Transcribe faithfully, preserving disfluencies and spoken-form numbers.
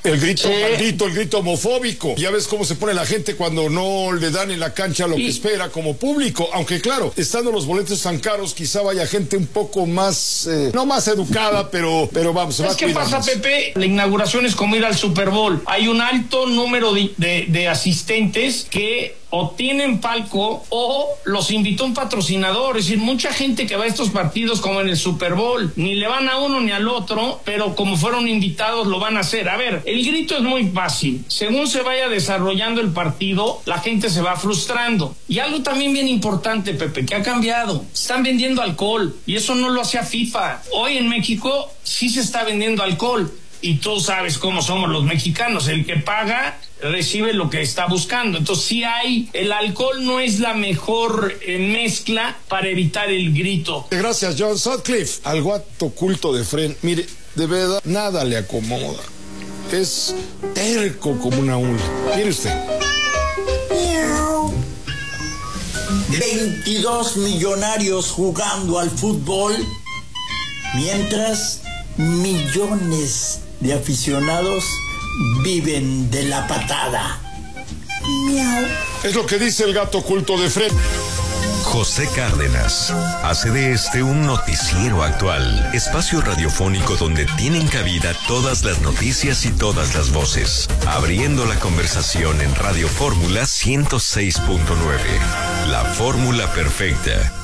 El grito Sí. maldito, el grito homofóbico. Ya ves cómo se pone la gente cuando no le dan en la cancha lo Y- que espera como público. Aunque claro, estando los boletos tan caros, quizá vaya gente un poco más, eh, no más educada, pero, pero vamos, se va ¿Sabes qué cuidando. pasa, Pepe? La inauguración es como ir al Super Bowl. Hay un alto número de, de, de asistentes que o tienen palco o los invitó un patrocinador. Es decir, mucha gente que va a estos partidos como en el Super Bowl, ni le van a uno ni al otro, pero como fueron invitados lo van a hacer. A ver, el grito es muy fácil. Según se vaya desarrollando el partido, la gente se va frustrando. Y algo también bien importante, Pepe, que ha cambiado. Están vendiendo alcohol y eso no lo hacía FIFA. Hoy en México sí se está vendiendo alcohol. Y tú sabes cómo somos los mexicanos, el que paga recibe lo que está buscando. Entonces sí hay, el alcohol no es la mejor eh, mezcla para evitar el grito. Gracias, John Sutcliffe. Al guato culto de Fren, mire, de verdad, nada le acomoda. Es terco como una hula. Mire usted. veintidós millonarios jugando al fútbol, mientras millones de aficionados viven de la patada. Miau. Es lo que dice el gato culto de Fred. José Cárdenas hace de este un noticiero actual, espacio radiofónico donde tienen cabida todas las noticias y todas las voces, abriendo la conversación en Radio Fórmula ciento seis punto nueve. La fórmula perfecta.